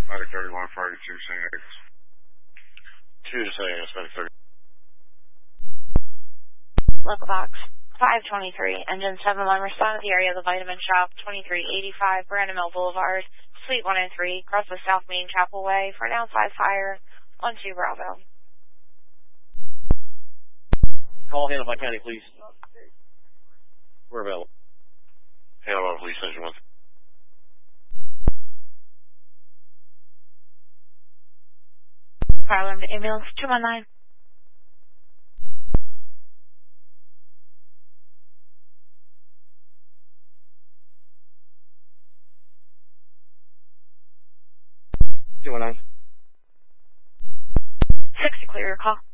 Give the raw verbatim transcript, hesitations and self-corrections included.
Medic thirty-one, forty-two, Saint X. two to Saint X, Medic thirty. Local box five twenty-three, engine seven one, respond to the area of the Vitamin Shop, twenty-three eighty-five, Brandon Mill Boulevard, Suite one oh three, Crossway South Main Chapel Way, for now five fire, one two Bravo. Call Hannah County, please. We're available. Hannah, please, engine one. Fire alarm to ambulance two one nine. two one nine. six to clear your call.